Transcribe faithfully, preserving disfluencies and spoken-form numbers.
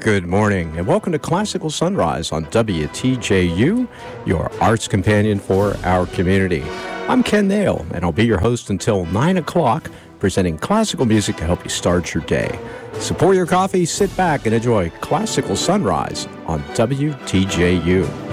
Good morning, and welcome to Classical Sunrise on W T J U, your arts companion for our community. I'm Ken Nail, and I'll be your host until nine o'clock, presenting classical music to help you start your day. So pour your coffee, sit back, and enjoy Classical Sunrise on W T J U.